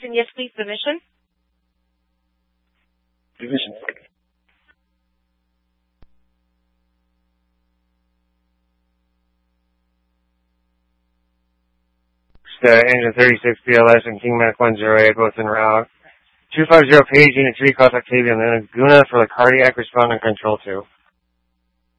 And yes, please, permission. Permission. Engine 36 BLS and King Mac 108, both en route. 250 page Unit 3, call Octavian Laguna for the cardiac response and control 2.